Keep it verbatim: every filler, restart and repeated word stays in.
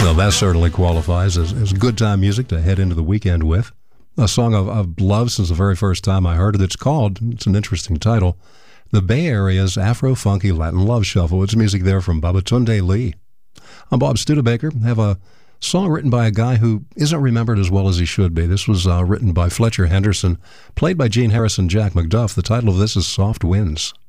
Well, that certainly qualifies as, as good time music to head into the weekend with. A song I've, I've loved since the very first time I heard it. It's called, it's an interesting title, The Bay Area's Afro-Funky Latin Love Shuffle. It's music there from Babatunde Lee. I'm Bob Studebaker. I have a song written by a guy who isn't remembered as well as he should be. This was uh, written by Fletcher Henderson, played by Gene Harris and Jack McDuff. The title of this is Soft Winds.